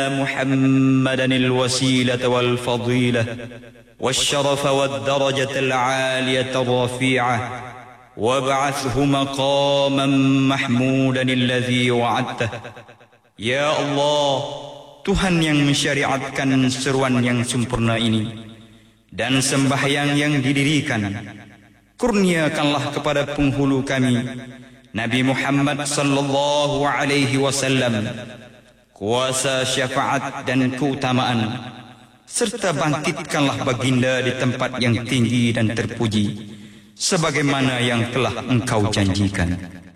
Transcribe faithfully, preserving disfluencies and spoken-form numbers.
محمدا الوسيلة والفضيلة والشرف والدرجة العالية الرفيعة وابعثه مقاما محمودا الذي وعدته. Ya Allah, Tuhan yang mensyariatkan seruan yang sempurna ini dan sembahyang yang didirikan, kurniakanlah kepada penghulu kami Nabi Muhammad sallallahu alaihi wasallam kuasa syafaat dan keutamaan, serta bangkitkanlah baginda di tempat yang tinggi dan terpuji sebagaimana yang telah engkau janjikan.